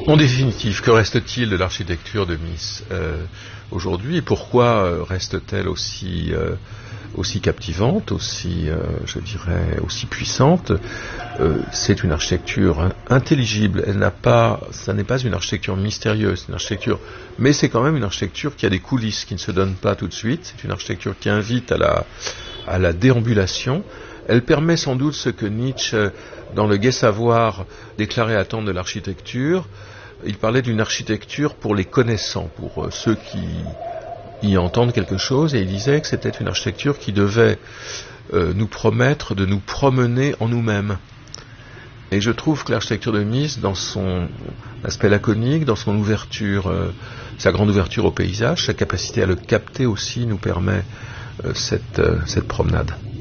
En définitive, que reste-t-il de l'architecture de Mies aujourd'hui, et pourquoi reste-t-elle aussi captivante, je dirais, aussi puissante? C'est une architecture intelligible. Ça n'est pas une architecture mystérieuse, c'est une architecture, mais c'est quand même une architecture qui a des coulisses, qui ne se donnent pas tout de suite. C'est une architecture qui invite à la déambulation. Elle permet sans doute ce que Nietzsche, dans le Gai Savoir, déclarait attendre de l'architecture. Il parlait d'une architecture pour les connaissants, pour ceux qui y entendent quelque chose, et il disait que c'était une architecture qui devait nous promettre de nous promener en nous-mêmes. Et je trouve que l'architecture de Mies, dans son aspect laconique, dans son ouverture, sa grande ouverture au paysage, sa capacité à le capter aussi, nous permet cette promenade.